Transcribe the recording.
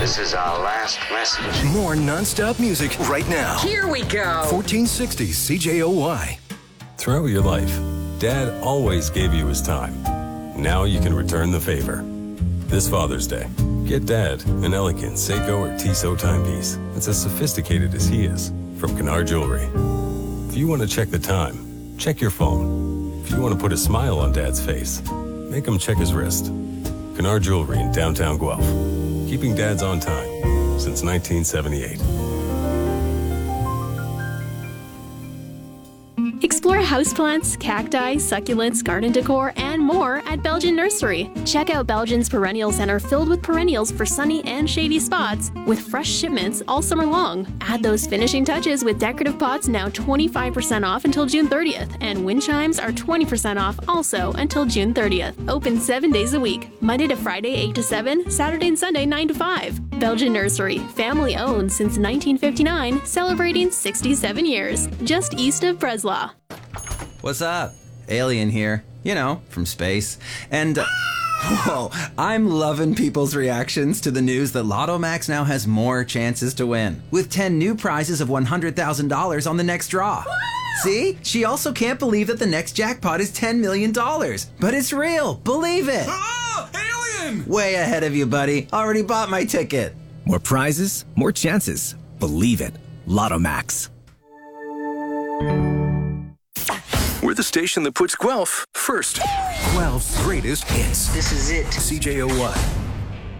This is our last message. More non-stop music right now. Here we go. 1460 CJOY. Throughout your life, Dad always gave you his time. Now you can return the favor. This Father's Day, get Dad an elegant Seiko or Tissot timepiece that's as sophisticated as he is from Kennard Jewelry. If you want to check the time, check your phone. If you want to put a smile on Dad's face, make him check his wrist. Kennard Jewelry in downtown Guelph. Keeping dads on time since 1978. Explore houseplants, cacti, succulents, garden decor, and more at Belgian Nursery. Check out Belgian's perennial center filled with perennials for sunny and shady spots with fresh shipments all summer long. Add those finishing touches with decorative pots now 25% off until June 30th, and wind chimes are 20% off also until June 30th. Open 7 days a week, Monday to Friday 8 to 7, Saturday and Sunday 9 to 5. Belgian Nursery, family owned since 1959, celebrating 67 years, just east of Breslau. What's up? Alien here. You know, from space. And, whoa, I'm loving people's reactions to the news that Lotto Max now has more chances to win, with 10 new prizes of $100,000 on the next draw. See? She also can't believe that the next jackpot is $10 million. But it's real. Believe it. Alien! Way ahead of you, buddy. Already bought my ticket. More prizes, more chances. Believe it. Lotto Max. We're the station that puts Guelph first. Guelph's greatest hits. This is it. CJOY.